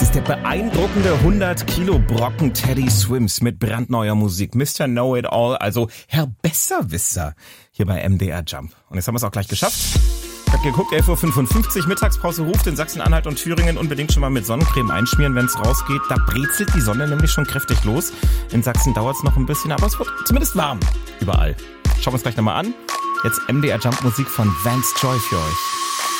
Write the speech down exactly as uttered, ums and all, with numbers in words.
Das ist der beeindruckende hundert Kilo Brocken Teddy Swims mit brandneuer Musik. Mister Know-It-All, also Herr Besserwisser, hier bei M D R Jump. Und jetzt haben wir es auch gleich geschafft. Ich hab geguckt, elf Uhr fünfundfünfzig, Mittagspause ruft in Sachsen-Anhalt und Thüringen unbedingt schon mal mit Sonnencreme einschmieren, wenn es rausgeht. Da brezelt die Sonne nämlich schon kräftig los. In Sachsen dauert es noch ein bisschen, aber es wird zumindest warm. Überall. Schauen wir uns gleich nochmal an. Jetzt M D R Jump Musik von Vance Joy für euch.